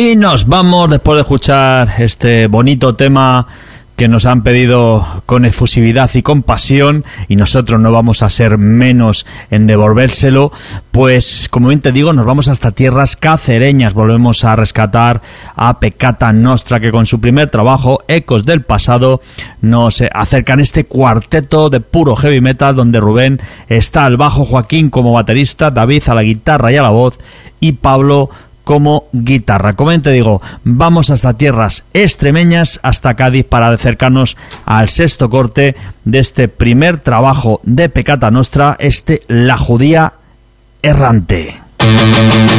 Y nos vamos, después de escuchar este bonito tema que nos han pedido con efusividad y con pasión, y nosotros no vamos a ser menos en devolvérselo, pues como bien te digo, nos vamos hasta tierras cacereñas. Volvemos a rescatar a Peccata Nostra, que con su primer trabajo, Ecos del Pasado, nos acercan este cuarteto de puro heavy metal, donde Rubén está al bajo, Joaquín como baterista, David a la guitarra y a la voz, y Pablo como guitarra. Como te digo, vamos hasta tierras extremeñas, hasta Cádiz, para acercarnos al sexto corte de este primer trabajo de Peccata Nostra, La Judía Errante.